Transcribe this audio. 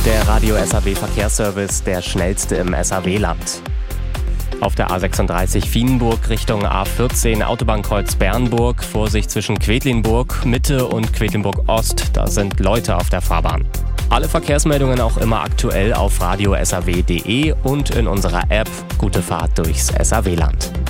Der Radio SAW Verkehrsservice, der schnellste im SAW-Land. Auf der A36 Vienenburg Richtung A14 Autobahnkreuz Bernburg, Vorsicht zwischen Quedlinburg Mitte und Quedlinburg Ost, da sind Leute auf der Fahrbahn. Alle Verkehrsmeldungen auch immer aktuell auf radiosaw.de und in unserer App. Gute Fahrt durchs SAW-Land.